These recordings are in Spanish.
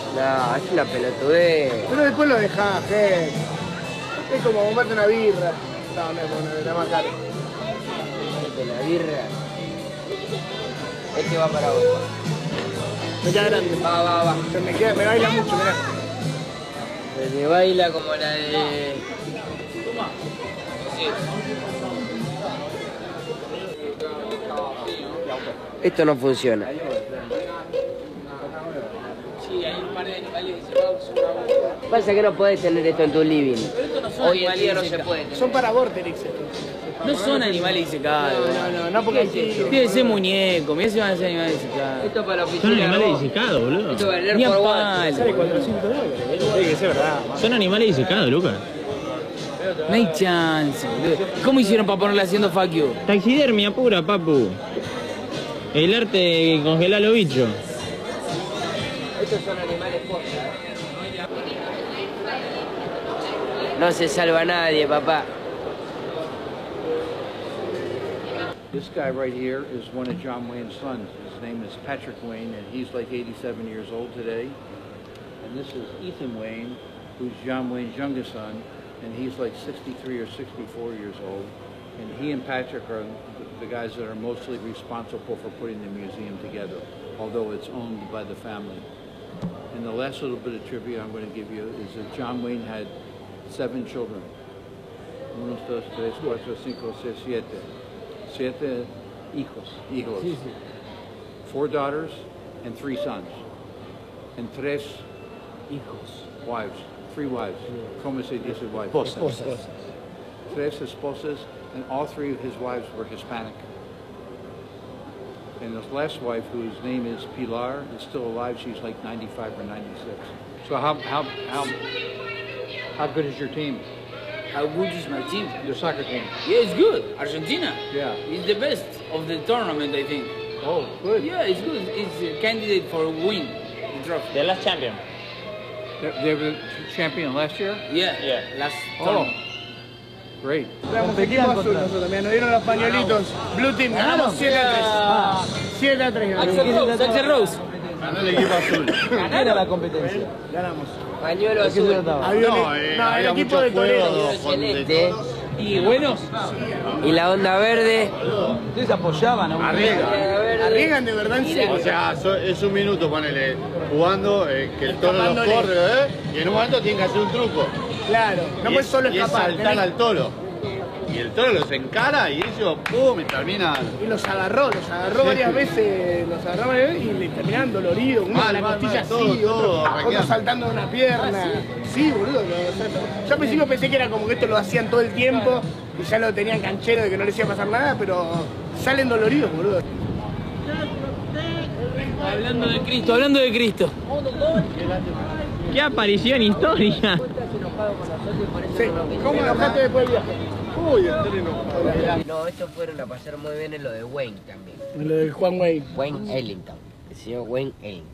No, es una pelotudez. Pero después lo dejás, gente. Es como bombarte una birra. No, no es bueno, era más caro. La birra. Este va para vos. Me queda grande. Va. Me baila mucho, mirá. Me baila como la de... Sí. Esto no funciona. Sí, hay un par de animales disecados. Pasa que no podés tener esto en tu living. Hoy en día no se puede tener. Son para Vorterix estos. No son animales disecados. No, porque aquí... Debe ser muñeco, mirá si van a ser animales disecados. Esto para la oficina. Son animales disecados, boludo. Esto va a leer Ni a por palo. Sale $400. Tiene que ser verdad. Son animales disecados, Lucas. No hay chance, boludo. ¿Cómo hicieron para ponerle haciendo fuck you? Taxidermia pura, papu. El arte de congelar los bichos. Estos son animales posta. No se salva nadie, papá. This guy right here is one of John Wayne's sons. His name is Patrick Wayne, and he's like 87 years old today. And this is Ethan Wayne, who's John Wayne's youngest son, and he's like 63 or 64 years old. And he and Patrick are the guys that are mostly responsible for putting the museum together, although it's owned by the family. And the last little bit of trivia I'm going to give you is that John Wayne had 7 children. 1, 2, 3, 4, 5, 6, 7. 7 hijos. Sí. 4 daughters and 3 sons. And 3 Hijos. wives. 3 wives. ¿Cómo se dice wives? Esposas. 3 esposas, and all 3 of his wives were Hispanic. And his last wife, whose name is Pilar, is still alive. She's like 95 or 96. So how good is your team? How good is my team? Your soccer team? Yeah, it's good. Argentina. Yeah. It's the best of the tournament, I think. Oh, good. Yeah, it's good. It's a candidate for win the trophy. The last champion. They were the champion last year? Yeah. Last Oh, tournament. great. Éramos equipo azul nosotros también. Nos dieron los pañuelitos. Blue Team, ganamos 7-3. 7-3. Axel Rose. Ganó el equipo azul. Ganaron la competencia. Ganamos. Pañuelo azul. El equipo de Toledo. Celeste. Y buenos. Y la onda verde. Ustedes apoyaban a un Arriesgan de verdad en serio. O sea, es un minuto, ponele, jugando, que el toro los corre, y en un momento tienen que hacer un truco. Claro, no puedes solo Y es escapar. saltar al toro. Y el toro los encara y ellos, ¡pum!, y terminan. Y los agarró varias veces, y le terminaban doloridos, uno con la costilla así, otro saltando de una pierna. Sí, boludo. Yo al principio pensé que era como que esto lo hacían todo el tiempo y ya lo tenían canchero de que no les iba a pasar nada, pero salen doloridos, boludo. Hablando de Cristo. ¡Qué aparición histórica! Sí. ¿Cómo enojaste después del viaje? Uy, No, estos fueron a pasar muy bien en lo de Wayne también. lo de Juan Wayne. Wayne Ellington. El señor Wayne Ellington.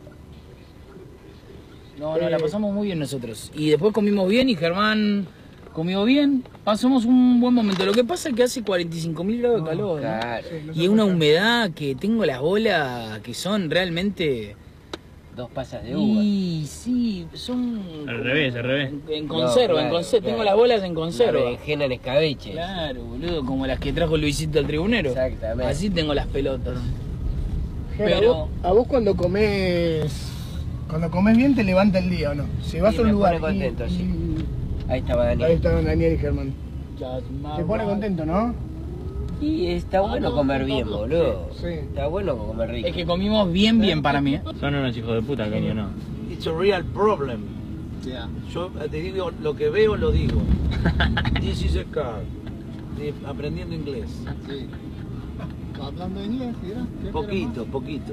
No, la pasamos muy bien nosotros. Y después comimos bien y Germán comió bien. Pasamos un buen momento. Lo que pasa es que hace 45.000 grados de calor, ¿no? Claro. Y una humedad que tengo las bolas que son realmente... 2 pasas de uva. Y sí, son... Al revés. En conserva, No, claro, tengo las bolas en conserva. Berenjena en escabeche. Claro, boludo, como las que trajo Luisito al tribunero. Exactamente. Así tengo las pelotas. Pero a vos cuando comes bien te levanta el día, ¿o no? Si vas Sí, a un me lugar pone contento, sí. Ahí estaba Daniel. Ahí estaban Daniel y Germán. Te pone contento, ¿no? Y está bueno comer bien, boludo. Sí. Está bueno comer rico. Es que comimos bien para mí, ¿eh? Son unos hijos de puta, Kenio, ¿no? It's a real problem. Yeah. Yo te digo lo que veo, lo digo. This is a car. Aprendiendo inglés. Sí. Hablando inglés, ¿era? Poquito. Poquito.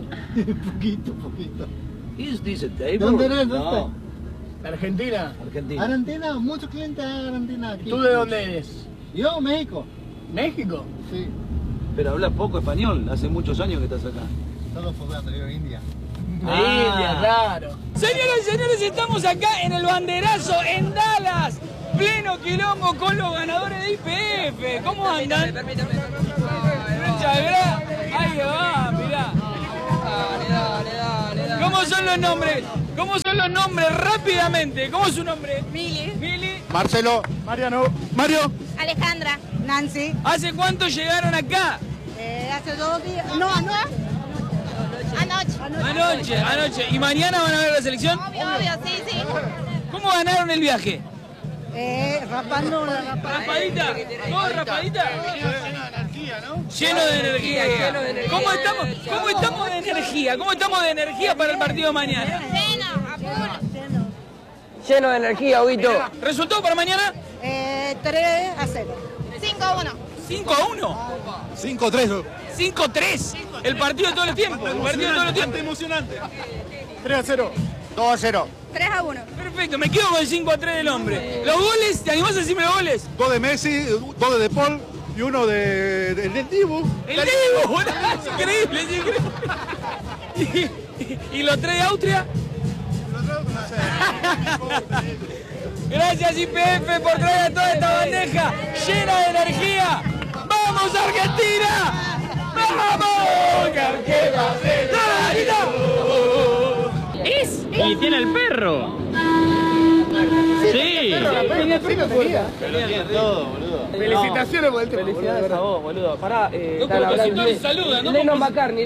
Is this a table? ¿Dónde eres No, Argentina. Argentina. Argentina, muchos clientes de Argentina aquí. ¿Tú de dónde eres? Yo, México. ¿México? Sí, Pero hablas poco español. Hace muchos años que estás acá. solo fue cuando yo en India. India, claro. Señoras y señores, estamos acá en el banderazo en Dallas. Pleno quilombo con los ganadores de IPF. ¿Cómo andan? Permítame. Muchas gracias. Ahí va, mirá. Dale. ¿Cómo son los nombres? nombre rápidamente. ¿Cómo es su nombre? Mili. Mili. Marcelo. Mariano. Mario. Alejandra. Nancy. ¿Hace cuánto llegaron acá? Hace 2 días. No, anoche. Anoche. ¿Y mañana van a ver la selección? Obvio, sí. ¿Cómo ganaron el viaje? Rapando una ¿Rapadita? ¿Todo rapadita? Lleno de energía. ¿Cómo estamos de energía? ¿Cómo estamos de energía para el partido de mañana? Lleno de energía, Huguito. ¿Resultado para mañana? 3-0. 5-1. 5-1. 5-3. 5-3. El partido de todos los tiempos. El partido de todos los tiempos. Emocionante. 3-0. 2-0. 3-1. Perfecto, me quedo con el 5-3 del hombre. ¿Los goles? ¿Te animás a decirme los goles? 2 de Messi, 2 de Paul y 1 del Dibu. ¡El Dibu! Es increíble, es increíble. ¿Y los 3 de Austria? Gracias IPF por traer a toda esta bandeja llena de energía. ¡Vamos Argentina! ¡Vamos! ¿Es? Y tiene el perro. Sí. Todo, boludo. Felicitaciones por el tema. Felicidades a vos, boludo. Pará, saluda, ¿no? Lennon McCartney.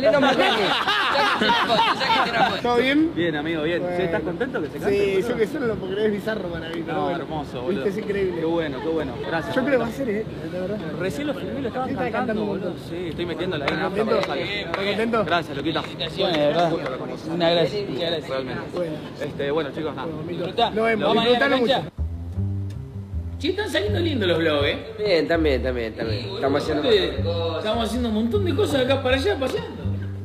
¿Todo bien? Bien, amigo, bien. Bueno. ¿Sí, ¿estás contento que se cante? Sí, boludo? yo que solo lo porque es bizarro para mí. No, hermoso, boludo. Viste, es increíble. Qué bueno, qué bueno. Gracias. Yo creo que va a ser la verdad. Recién lo filmé y lo estaban Sí, está cantando, cantando un boludo. montón. Sí, estoy metiendo la ahí. ¿Estás contento? ¿Estás contento? Gracias, loquita. Bueno, de verdad. Una gracia. Muchas gracias. Realmente. Bueno, Bueno, chicos, nada. Disfrutá. nos vemos. Vamos mañana a la Disfrutalo cancha. Sí, están saliendo lindos los vlogs, Bien, también. Estamos haciendo Estamos haciendo un montón de cosas de acá para allá, paseando.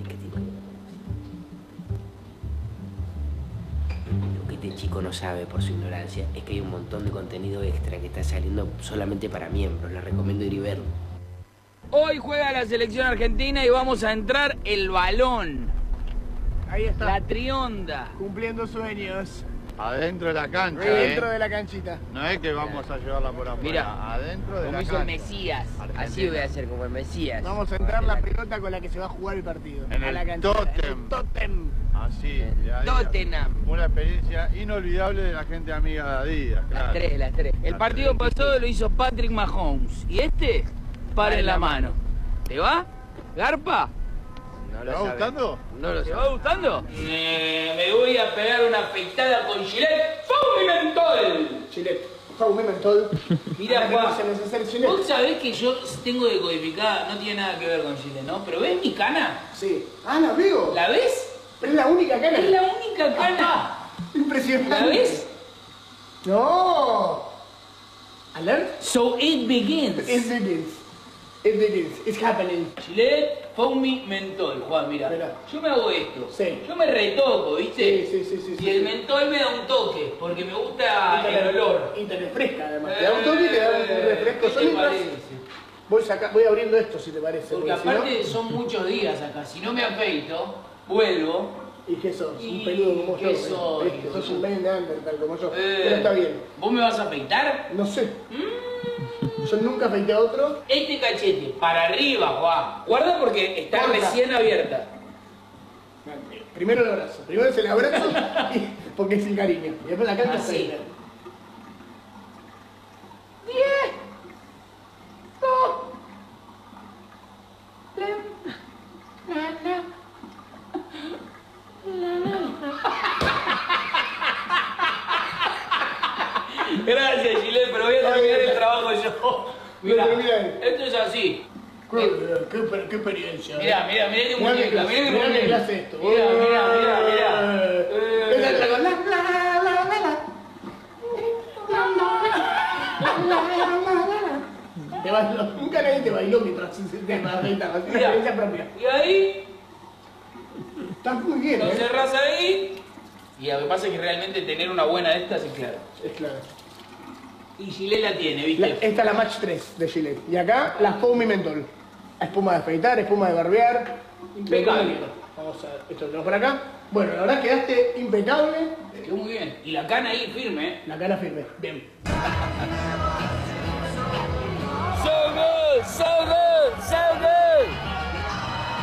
Lo que este chico no sabe por su ignorancia es que hay un montón de contenido extra que está saliendo solamente para miembros. Les recomiendo ir y verlo. Hoy juega la selección argentina y vamos a entrar el balón. Ahí está. La trionda. Cumpliendo sueños. Adentro de la cancha, Dentro de la canchita. No es que vamos a llevarla por afuera. Mira, adentro de como la hizo el cancha. Mesías. Así voy a hacer como el Mesías. Vamos a entrar la pelota con la que se va a jugar el partido. En a el la canchita. tótem. En el tótem. Así, de ahí. Tottenham. Una experiencia inolvidable de la gente amiga de Adidas, claro. Las tres. El partido pasado lo hizo Patrick Mahomes. Y este, para en la mano. ¿Te va? ¿Garpa? No ¿Te lo va sabe. gustando? No lo ¿Te sabe. va gustando? Me voy a pegar una afeitada con Gillette ¡Fum y mentol! Chile. Jaume Mentol. Mirá, Juan. Juan, Se necesita el Chile. vos sabés que yo tengo decodificada, no tiene nada que ver con Gillette, ¿no? Pero ¿ves mi cana? Sí. Ah, la veo. ¿La ves? Pero es la única cana. Es la única cana. Impresionante. ¿La ves? No. Alert. So it begins. It begins. It begins. It's happening. Gillette, Foamy, mentol. Juan, mira. Mirá. Yo me hago esto. Sí. Yo me retoco, ¿viste? Sí. Y el mentol me da un toque, porque me gusta el olor. Y te refresca además. Te da un toque y te da un refresco. ¿Qué Yo te mientras parece? voy abriendo esto si te parece. Porque si no- aparte son muchos días acá. Si no me afeito, vuelvo. ¿Y qué sos? Y Un peludo como yo. ¿qué soy? ¿Viste? Sos un Ben Neandertal como yo. Pero está bien. ¿Vos me vas a afeitar? No sé. Yo nunca afeité a otro. Este cachete, para arriba, Juan. Guarda porque está Corta. recién abierta. Primero el abrazo. Primero es el abrazo porque es sin cariño. Y después la canta Así. afeita. 10, 2, 3, Gracias, Chile, pero voy a terminar el trabajo yo. Mira, esto es así. Qué experiencia. Mirá qué Mirá muñeca, mirá qué mirá qué muñeca. clase esto. Mirá. Esa es la con Te bailó. Nunca nadie te bailó mientras te afeitabas. Es una Mirá. experiencia propia. Y ahí, Estás muy bien, lo cerrás ahí. Y lo que pasa es que realmente tener una buena de estas es claro. Es claro. Y Gillette la tiene, ¿viste? Esta es la Match 3 de Gillette. Y acá la Foamy Mentol. Espuma de afeitar, espuma de barbear. Impecable. Vamos a ver, esto lo tenemos por acá. Bueno, la verdad quedaste impecable. Quedó muy bien. Y la cana ahí firme, ¿eh? La cara firme. Bien. So good, so good, so good.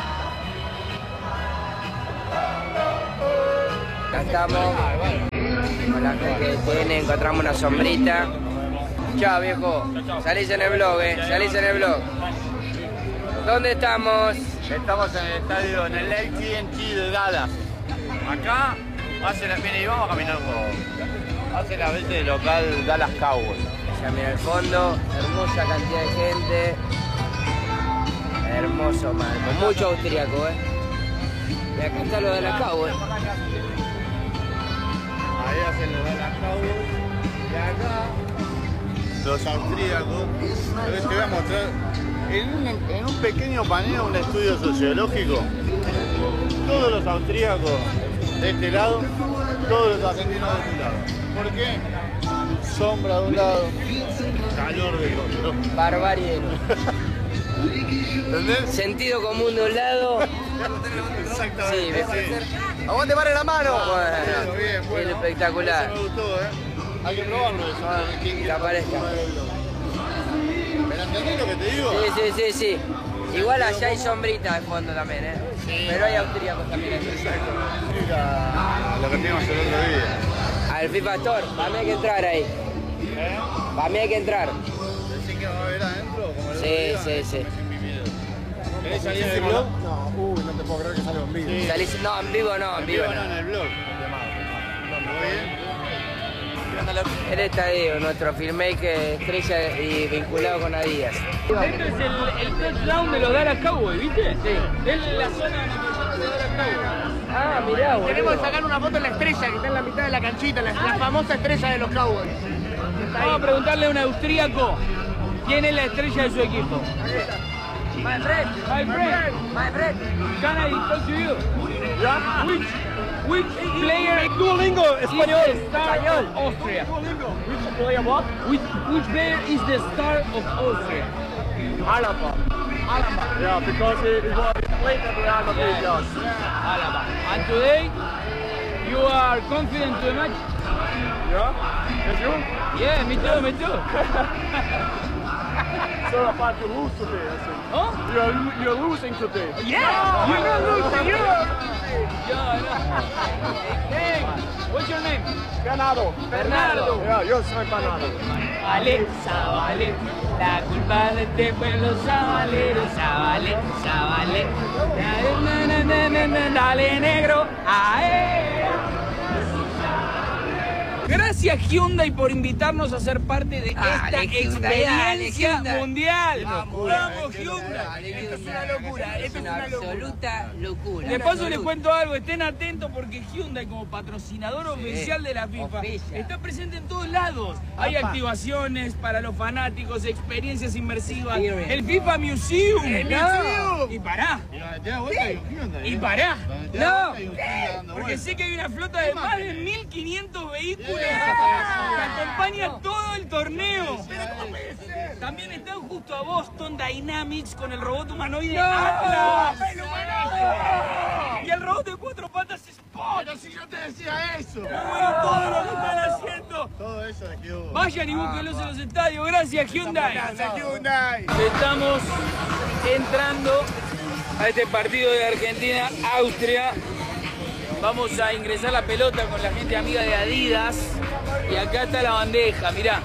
Acá estamos. Con la que tiene, encontramos una sombrita. Chao, viejo. Salís en el blog, salís en el blog. ¿Dónde estamos? Estamos en el estadio, en el AT&T de Dallas. Acá hace la pena y vamos a caminar un poco. Hace la vez de local Dallas Cowboys. Ya mira el fondo, hermosa cantidad de gente. Hermoso, Malmo. Mucho austríaco, Y acá está lo de la Cowboys. Ahí hacen los Dallas Cowboys. Y acá los austríacos. Te voy a mostrar en un pequeño paneo, un estudio sociológico. Todos los austríacos de este lado, todos los argentinos de este lado. ¿Por qué? Sombra de un lado, calor del otro. Barbarie. ¿Entendés? Sentido común de un lado. Exactamente. Sí, aguante, pare la mano. Bueno, bien, espectacular. Eso me gustó, Hay que probarlo eso, a ver quién que aparezca. ¿Pero entendés lo que te digo? Sí. Igual allá hay sombrita de fondo también, Sí. Pero hay austríacos también. Exacto. Mira lo que vimos el otro día. Al FIFA Store, para mí hay que entrar ahí. Para mí hay que entrar. ¿Decís que va a haber adentro? Como el otro día? Sí. ¿Querés salir en el blog? No, no te puedo creer que salgo en vivo. Sí. Salís, no, en vivo no, En vivo no, en el blog. ¿Todo bien? El estadio, nuestro filmmaker estrella y vinculado con Adidas. Este es el touchdown de los Dallas Cowboys, ¿viste? Sí. Es la zona de los Dallas Cowboys. Ah, mirá, boludo. Tenemos que sacar una foto de la estrella que está en la mitad de la canchita, la famosa estrella de los Cowboys. Vamos a preguntarle a un austríaco quién es la estrella de su equipo. My friend. Can I talk to you? Yeah. Which player? Duolingo, español. Is the star of Austria? Which player what? Which player is the star of Austria? Alaba. Yeah, because he was played at Real Madrid. Yes. Alaba. And today, you are confident to the match? Yeah. Is you? Yeah, me too. So about to lose today, I think. Huh? You're losing today. Yeah! You're not losing, Hey, what's your name? Bernardo. Bernardo. Yeah, yo soy Bernardo. Zabale, la culpa de este pueblo sabalero, Zabale. Dale, negro, Gracias Hyundai por invitarnos a ser parte de esta experiencia mundial. Vamos Hyundai. Esto es una locura. Esto es una absoluta locura. De paso les cuento algo, estén atentos porque Hyundai como patrocinador oficial de la FIFA está presente en todos lados. Hay activaciones para los fanáticos, experiencias inmersivas, el FIFA Museum. Y pará. Y pará. No, porque sé que hay una flota de más de 1500 vehículos que acompaña todo el torneo. También están justo a Boston Dynamics con el robot humanoide Atlas. Y el robot de 4 patas Spot. Pero si yo te decía eso. Bueno, todo lo que están haciendo. Todo eso de Hyundai. Vayan y búsquenlos en los estadios. Gracias Hyundai. Gracias Hyundai. Estamos entrando a este partido de Argentina-Austria. Vamos a ingresar la pelota con la gente amiga de Adidas. Y acá está la bandeja, mirá.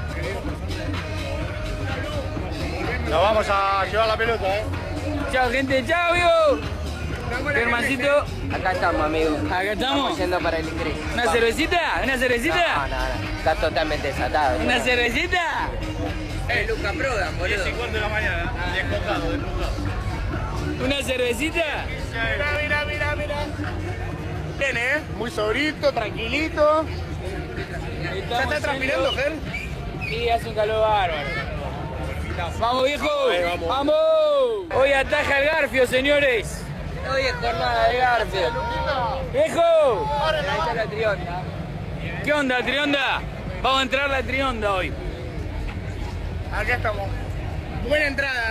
Nos vamos a llevar la pelota, Chao gente, chao amigo. Hermancito. Acá estamos, amigo. Acá estamos. Estamos yendo para el ingreso. ¿Una cervecita? ¿Una cervecita? No. Está totalmente desatado. ¿Una cervecita? Luca Prodan, boludo. 10:15 de la mañana. Descojado. ¿Una cervecita? Mira. Bien, muy sobrito, tranquilito. ¿Ya está transpirando, Ger? Sí, hace un calor bárbaro. ¡Vamos, viejo! ¡Vamos! Hoy ataja el Garfio, señores. Hoy es jornada de Garfio. ¡Viejo! Ahí está la trionda. ¿Qué onda, trionda? Vamos a entrar la trionda hoy. Acá estamos. Buena entrada,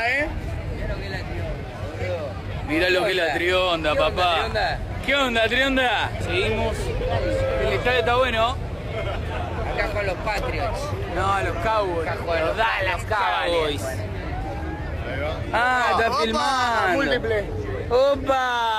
Mirá lo que es la trionda, papá. ¿Qué onda, trionda? Seguimos. El estadio está bueno. Acá con los Patriots. No, los Cowboys. Acá con los Dallas Cowboys. Ah, está filmando. Múltiple. ¡Opa!